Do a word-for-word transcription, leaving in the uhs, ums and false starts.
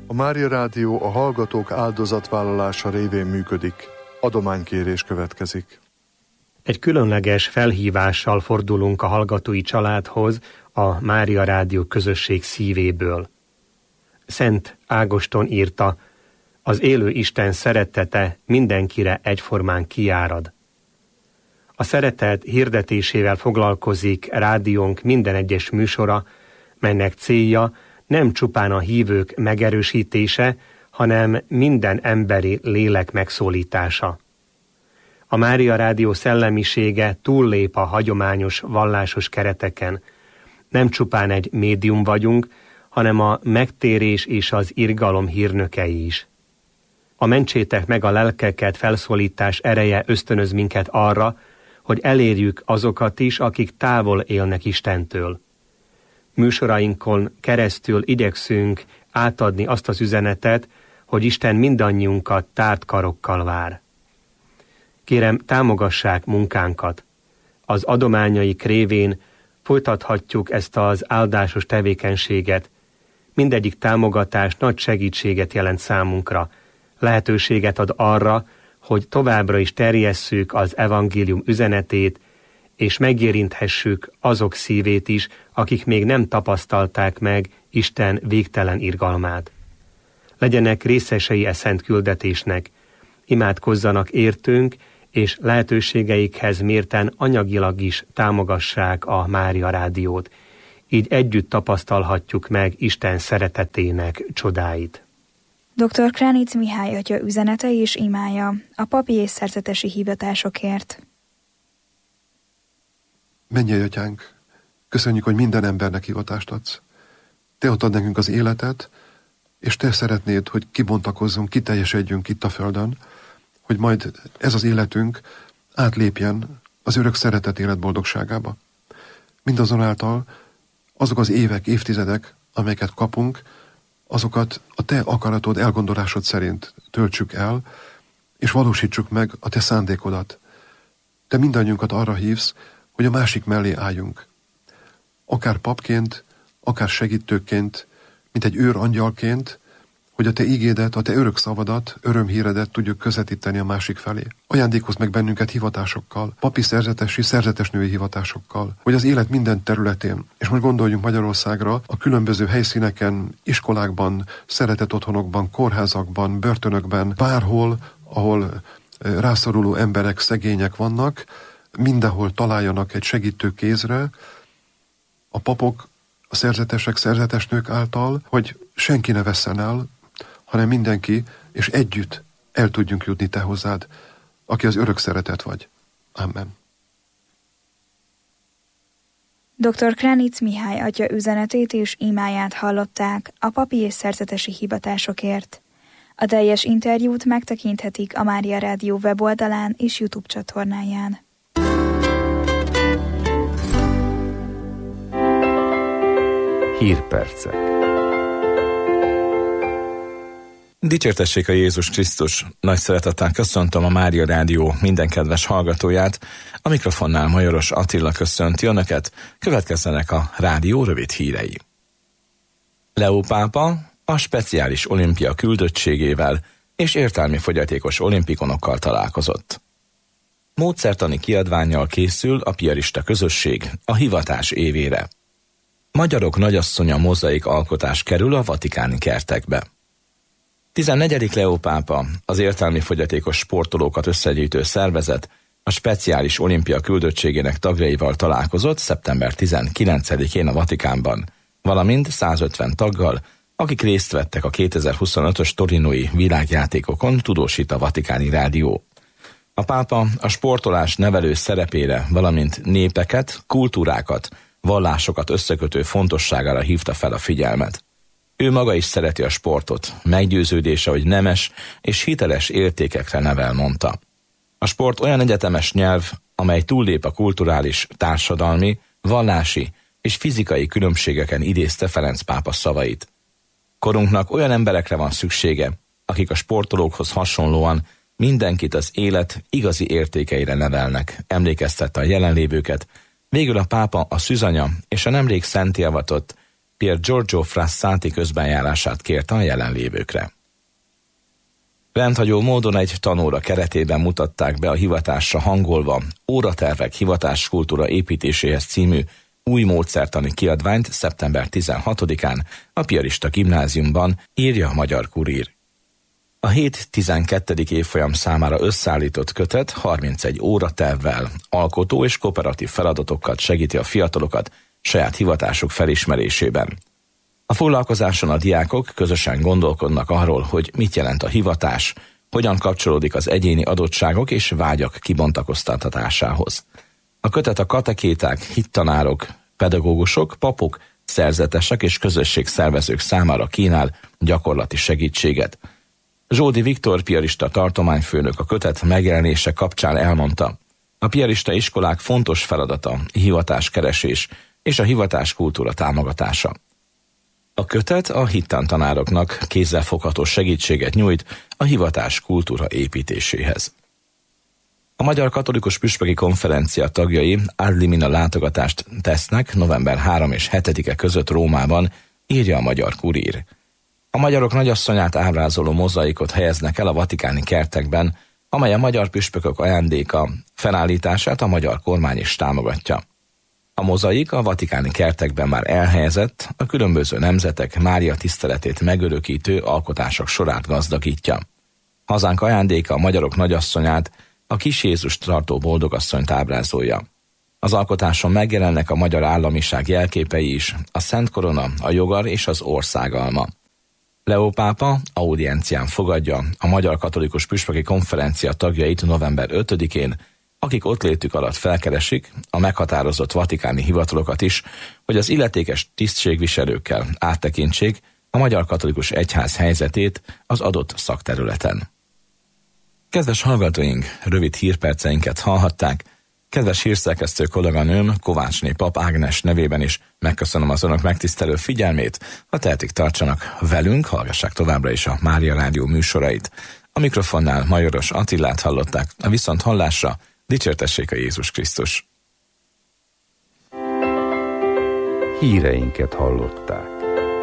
A Mária Rádió a hallgatók áldozatvállalása révén működik. Adománykérés következik. Egy különleges felhívással fordulunk a hallgatói családhoz a Mária Rádió közösség szívéből. Szent Ágoston írta: az élő Isten szeretete mindenkire egyformán kiárad. A szeretet hirdetésével foglalkozik rádiónk minden egyes műsora, melynek célja nem csupán a hívők megerősítése, hanem minden emberi lélek megszólítása. A Mária Rádió szellemisége túllép a hagyományos vallásos kereteken. Nem csupán egy médium vagyunk, hanem a megtérés és az irgalom hírnökei is. A mentsétek meg a lelkeket felszólítás ereje ösztönöz minket arra, hogy elérjük azokat is, akik távol élnek Istentől. Műsorainkon keresztül igyekszünk átadni azt az üzenetet, hogy Isten mindannyiunkat tárt karokkal vár. Kérem, támogassák munkánkat. Az adományaik révén folytathatjuk ezt az áldásos tevékenységet. Mindegyik támogatás nagy segítséget jelent számunkra. Lehetőséget ad arra, hogy továbbra is terjesszük az evangélium üzenetét, és megérinthessük azok szívét is, akik még nem tapasztalták meg Isten végtelen irgalmát. Legyenek részesei e szent küldetésnek, imádkozzanak értünk, és lehetőségeikhez mérten anyagilag is támogassák a Mária Rádiót. Így együtt tapasztalhatjuk meg Isten szeretetének csodáit. doktor Kránic Mihály atya üzenete és imája a papi és szerzetesi hivatásokért. Mennyei Atyánk, köszönjük, hogy minden embernek hivatást adsz. Te adtad nekünk az életet, és Te szeretnéd, hogy kibontakozzunk, kiteljesedjünk itt a földön, hogy majd ez az életünk átlépjen az örök szeretet élet boldogságába. Mindazonáltal azok az évek, évtizedek, amelyeket kapunk, azokat a Te akaratod, elgondolásod szerint töltsük el, és valósítsuk meg a Te szándékodat. Te mindannyiunkat arra hívsz, hogy a másik mellé álljunk. Akár papként, akár segítőként, mint egy őr angyalként, hogy a Te igédet, a Te örök szavadat, örömhíredet tudjuk közvetíteni a másik felé. Ajándékozz meg bennünket hivatásokkal, papi szerzetesi, szerzetesnői hivatásokkal, hogy az élet minden területén, és most gondoljunk Magyarországra, a különböző helyszíneken, iskolákban, szeretett otthonokban, kórházakban, börtönökben, bárhol, ahol rászoruló emberek, szegények vannak, mindenhol találjanak egy segítő kézre, a papok, a szerzetesek, szerzetesnők által, hogy senki ne vesszen el, hanem mindenki, és együtt el tudjunk jutni Te hozzád, aki az örök szeretet vagy. Amen. doktor Kránic Mihály atya üzenetét és imáját hallották a papi és szerzetesi hivatásokért. A teljes interjút megtekinthetik a Mária Rádió weboldalán és YouTube csatornáján. Hírpercek. Dicsértessék a Jézus Krisztus! Nagy szeretettel köszöntöm a Mária Rádió minden kedves hallgatóját. A mikrofonnál Majoros Attila köszönti Önöket. Következzenek a rádió rövid hírei. Leó pápa a speciális olimpia küldöttségével és értelmi fogyatékos olimpikonokkal találkozott. Módszertani kiadvánnyal készül a piarista közösség a hivatás évére. Magyarok nagyasszonya mozaik alkotás kerül a vatikáni kertekbe. tizennegyedik Leó pápa, az értelmi fogyatékos sportolókat összegyűjtő szervezet a speciális olimpia küldöttségének tagjaival találkozott szeptember tizenkilencedikén a Vatikánban, valamint százötven taggal, akik részt vettek a kétezer-huszonötös torinói világjátékokon, tudósít a Vatikáni Rádió. A pápa a sportolás nevelő szerepére, valamint népeket, kultúrákat, vallásokat összekötő fontosságára hívta fel a figyelmet. Ő maga is szereti a sportot, meggyőződése, hogy nemes és hiteles értékekre nevel, mondta. A sport olyan egyetemes nyelv, amely túllép a kulturális, társadalmi, vallási és fizikai különbségeken, idézte Ferenc pápa szavait. Korunknak olyan emberekre van szüksége, akik a sportolókhoz hasonlóan mindenkit az élet igazi értékeire nevelnek, emlékeztette a jelenlévőket. Végül a pápa a szűzanya és a nemrég szentté avatott Pier Giorgio Frassati közbenjárását kérte a jelenlévőkre. Rendhagyó módon egy tanóra keretében mutatták be a hivatásra hangolva Óratervek hivatáskultúra építéséhez című új módszertani kiadványt szeptember tizenhatodikán a Piarista Gimnáziumban, írja a Magyar Kurír. A hét tizenkettedik évfolyam számára összeállított kötet harmincegy óratervvel, alkotó és kooperatív feladatokkal segíti a fiatalokat saját hivatásuk felismerésében. A foglalkozáson a diákok közösen gondolkodnak arról, hogy mit jelent a hivatás, hogyan kapcsolódik az egyéni adottságok és vágyak kibontakoztatásához. A kötet a katekéták, hittanárok, pedagógusok, papok, szerzetesek és közösségszervezők számára kínál gyakorlati segítséget. Zsódi Viktor piarista tartományfőnök a kötet megjelenése kapcsán elmondta, a piarista iskolák fontos feladata hivatáskeresés és a hivatáskultúra támogatása. A kötet a hittantanároknak kézzelfogható segítséget nyújt a hivatáskultúra építéséhez. A Magyar Katolikus Püspöki Konferencia tagjai ad limina látogatást tesznek november harmadika és hetedike között Rómában, írja a Magyar Kurír. A magyarok nagyasszonyát ábrázoló mozaikot helyeznek el a vatikáni kertekben, amely a magyar püspökök ajándéka, felállítását a magyar kormány is támogatja. A mozaik a vatikáni kertekben már elhelyezett, a különböző nemzetek Mária tiszteletét megörökítő alkotások sorát gazdagítja. Hazánk ajándéka a magyarok nagyasszonyát, a kis Jézust tartó boldogasszonyt ábrázolja. Az alkotáson megjelennek a magyar államiság jelképei is, a Szent Korona, a jogar és az országalma. Leó pápa audiencián fogadja a Magyar Katolikus Püspöki Konferencia tagjait november ötödikén, akik ott létük alatt felkeresik a meghatározott vatikáni hivatalokat is, hogy az illetékes tisztségviselőkkel áttekintsék a Magyar Katolikus Egyház helyzetét az adott szakterületen. Kedves hallgatóink, rövid hírperceinket hallhatták. Kedves hírszerkesztő kolléganőm, Kovácsné Pap Ágnes nevében is megköszönöm az önök megtisztelő figyelmét. Ha tehetik, tartsanak velünk, hallgassák továbbra is a Mária Rádió műsorait. A mikrofonnál Majoros Attilát hallották, a viszont hallásra dicsértessék a Jézus Krisztus. Híreinket hallották.